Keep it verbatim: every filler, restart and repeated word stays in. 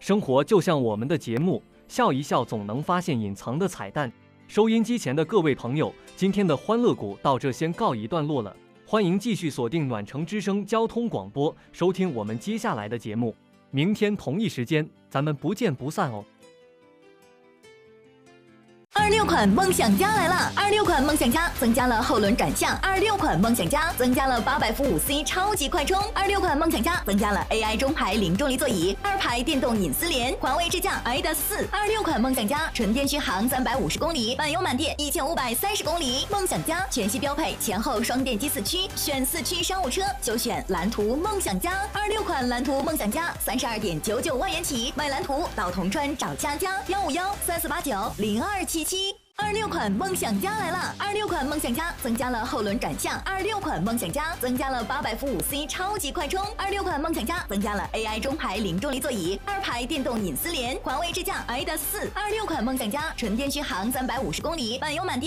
生活就像我们的节目，笑一笑总能发现隐藏的彩蛋。收音机前的各位朋友，今天的欢乐谷到这先告一段落了，欢迎继续锁定暖城之声交通广播，收听我们接下来的节目。明天同一时间，咱们不见不散哦。 二六款梦想家来了！二六款梦想家增加了后轮转向，二六款梦想家增加了八百伏五 C 超级快充，二六款梦想家增加了 A I 中排零重力座椅，二排电动隐私联，环卫智驾 I D A 四。二六款梦想家纯电续航三百五十公里，满油满电一千五百三十公里。梦想家全系标配前后双电机四驱，选四驱商务车就选蓝图梦想家。二六款蓝图梦想家三十二点九九万元起，买蓝图到铜川找佳佳幺五幺三四八九零二七七。二六款梦想家来了！二六款梦想家增加了后轮转向，二六款梦想家增加了八百伏五 C 超级快充，二六款梦想家增加了 A I 中排零重力座椅，二排电动隐私联，环卫智驾 I D A 四。二六款梦想家纯电续航三百五十公里，满油满电